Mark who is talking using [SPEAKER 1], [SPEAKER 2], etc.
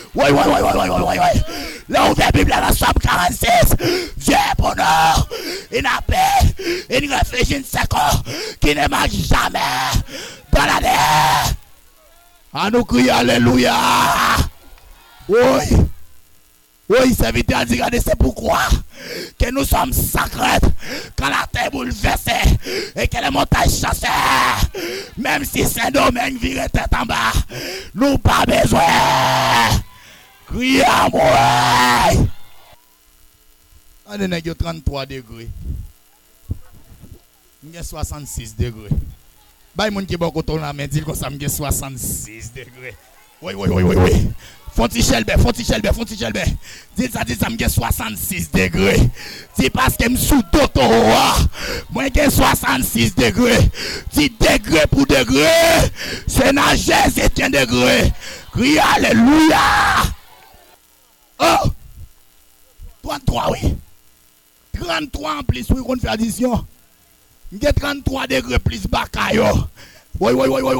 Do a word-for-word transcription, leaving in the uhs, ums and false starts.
[SPEAKER 1] Oui, oui, oui, oui, oui, oui, oui, oui. Là où la Bible dans Somme quarante-six, Dieu est bonheur, il n'a paix, il réfléchit une seconde, qui ne mange jamais dans la terre. À nous crier Alléluia. Oui. Oui, serviteur a dit, regardez, c'est pourquoi que nous sommes sacrés quand la terre est bouleversée et que les montagnes chassent. Même si c'est domaine viré tête en bas, nous pas besoin. Criez à moi. On est à trente-trois degrés. Il y a soixante-six degrés. Bah, mon qui est beaucoup de la main, dit que ça me soixante-six degrés. Oui, oui, oui, oui, oui. Fonti Chelbe, Fonti Chelbe, Fonti Chelbe. Dis ça, dis ça, j'ai soixante-six degrés. Dis parce que je suis sous d'auto. Moi, j'ai soixante-six degrés. Dis degré pour degré. C'est nager, c'est un degré. Crie Alléluia. Oh! trente-trois, oui. trente-trois en plus, oui, on fait addition. J'ai trente-trois degrés plus bas. Oui, oui, oui, oui.